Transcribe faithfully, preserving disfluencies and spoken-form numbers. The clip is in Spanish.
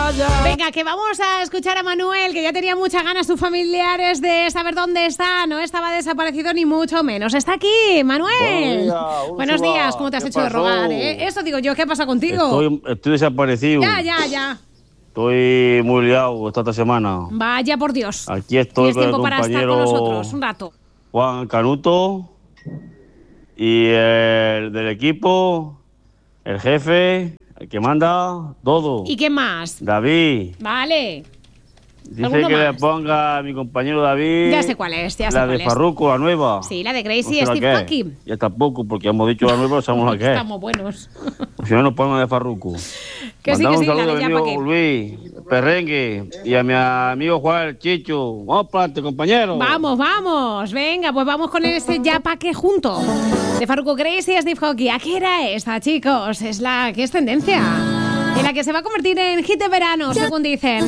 playa. Venga, que vamos a escuchar a Manuel, que ya tenía muchas ganas sus familiares de saber dónde está. No estaba desaparecido ni mucho menos. Está aquí, Manuel. Buenos días, Buenos días, ¿cómo te has hecho de rogar? ¿eh? Eso digo yo, ¿qué pasa contigo? Estoy, estoy desaparecido. Ya, ya, ya. Estoy muy liado esta, esta semana. Vaya por Dios. Aquí estoy Tienes con el tiempo para estar compañero con nosotros un rato. Juan Canuto y el del equipo, el jefe, el que manda, todo. ¿Y qué más? David. Vale. Dice que más? le ponga a mi compañero David. Ya sé cuál es, ya sé La cuál de es. Farruko, la nueva. Sí, la de Gracie No sé y la Steve qué. Aoki. Ya tampoco, porque hemos dicho la nueva, no sabemos la que es. Estamos buenos. Si no nos ponemos de Farruko. Que sí, Mandamos que sí, un la saludo de a mi Yapa amigo que. Luis Perrengue y a mi amigo Juan Chicho. Vamos para adelante, compañero. Vamos, vamos. Venga, pues vamos con ese ya pa' que junto. De Farruko, Gracie y Steve Aoki. ¿A qué era esta, chicos? Es la que es tendencia. En la que se va a convertir en hit de verano, según dicen.